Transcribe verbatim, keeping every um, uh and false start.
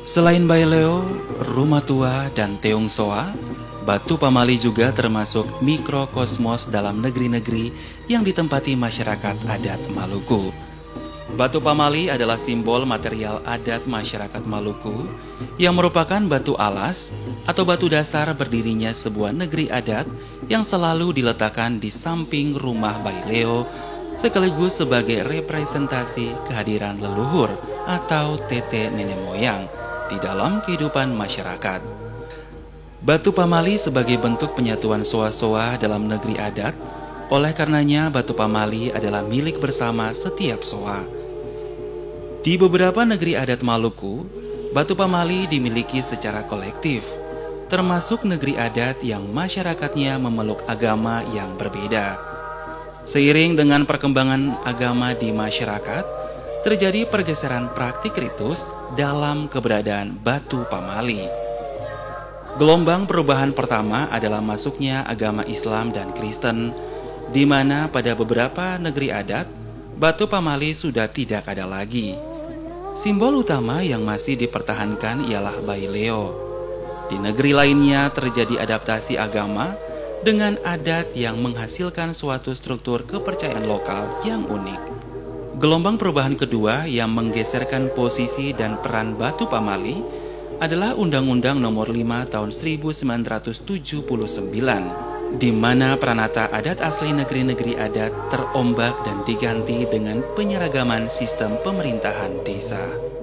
Selain Baileo, Rumah Tua, dan Teong Soa, Batu Pamali juga termasuk mikrokosmos dalam negeri-negeri yang ditempati masyarakat adat Maluku. Batu Pamali adalah simbol material adat masyarakat Maluku yang merupakan batu alas atau batu dasar berdirinya sebuah negeri adat yang selalu diletakkan di samping rumah Baileo sekaligus sebagai representasi kehadiran leluhur atau tete nenek moyang di dalam kehidupan masyarakat. Batu Pamali sebagai bentuk penyatuan soa-soa dalam negeri adat, oleh karenanya Batu Pamali adalah milik bersama setiap soa. Di beberapa negeri adat Maluku, Batu Pamali dimiliki secara kolektif, termasuk negeri adat yang masyarakatnya memeluk agama yang berbeda. Seiring dengan perkembangan agama di masyarakat, terjadi pergeseran praktik ritus dalam keberadaan Batu Pamali. Gelombang perubahan pertama adalah masuknya agama Islam dan Kristen, di mana pada beberapa negeri adat, Batu Pamali sudah tidak ada lagi. Simbol utama yang masih dipertahankan ialah Baileo. Di negeri lainnya terjadi adaptasi agama dengan adat yang menghasilkan suatu struktur kepercayaan lokal yang unik. Gelombang perubahan kedua yang menggeserkan posisi dan peran Batu Pamali adalah Undang-Undang Nomor lima Tahun seribu sembilan ratus tujuh puluh sembilan, di mana peranata adat asli negeri-negeri adat terombak dan diganti dengan penyeragaman sistem pemerintahan desa.